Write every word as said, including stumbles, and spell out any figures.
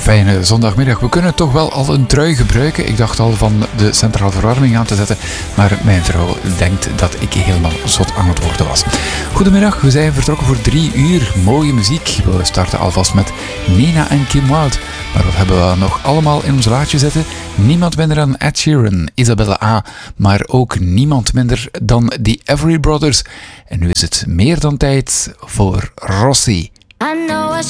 fijne zondagmiddag. We kunnen toch wel al een trui gebruiken. Ik dacht al van de centrale verwarming aan te zetten, maar mijn vrouw denkt dat ik helemaal zot aan het worden was. Goedemiddag, we zijn vertrokken voor drie uur. Mooie muziek. We starten alvast met Nina en Kim Wilde. Maar wat hebben we nog allemaal in ons laadje zitten? Niemand minder dan Ed Sheeran, Isabella A. Maar ook niemand minder dan The Everly Brothers. En nu is het meer dan tijd voor Rossi. I know I